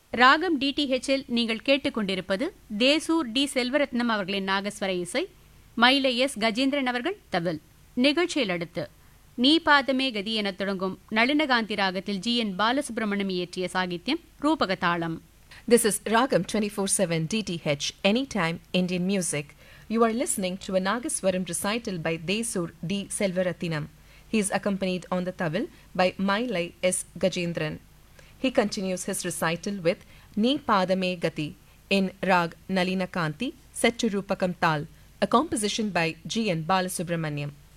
ராகம் டிடிஹெச்சில் நீங்கள் கேட்டுக்கொண்டிருப்பது தேசூர் டி செல்வரத்னம் அவர்களின் நாகஸ்வர இசை, மயிலை எஸ் கஜேந்திரன் அவர்கள் தவில். நிகழ்ச்சியில் அடுத்து நீ பாதமே கதி எனத் தொடங்கும் நளினகாந்தி ராகத்தில் ஜி.என். பாலசுப்ரமணியம் இயற்றிய சாகித்யம், ரூபகதாளம். This is Ragam 24/7 DTH, Anytime Indian Music. You are listening to a Nagaswaram recital by Desur D. Selvarathinam. He is accompanied on the tawil by Mailai S. Gajendran. He continues his recital with Ni Padame Gati in Rag Nalina Kanti, set to Rupakam Tal, a composition by G.N. Balasubramaniam.